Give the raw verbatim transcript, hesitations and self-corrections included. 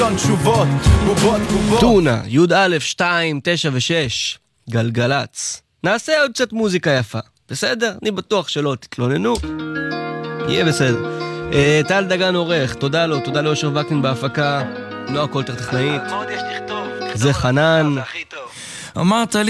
תשובות, בובות, בובות. טונה, י' שתיים, תשע ושש, גלגלץ. נעשה עוד קצת מוזיקה יפה, בסדר? אני בטוח שלא תתלוננו. יהיה בסדר. אה, טל דגן עורך, תודה לו, תודה לאושר וקנין בהפקה, נועה קולטר טכנאית. מה עוד יש לכתוב? זה חנן. אמרת לי